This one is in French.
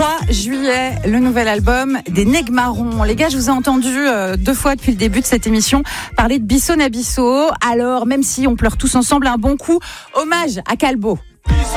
3 juillet, le nouvel album des Negmarons. Les gars, je vous ai entendu 2 fois depuis le début de cette émission parler de Bisso Nabisso. Alors, même si on pleure tous ensemble un bon coup, hommage à Calbo.